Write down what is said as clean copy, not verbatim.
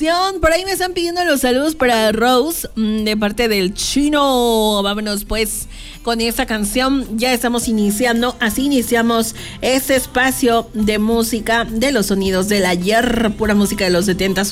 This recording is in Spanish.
canción. Por ahí me están pidiendo los saludos para Rose, de parte del Chino. Vámonos pues con esa canción. Ya estamos iniciando, así iniciamos este espacio de música de los sonidos del ayer, pura música de los 70s.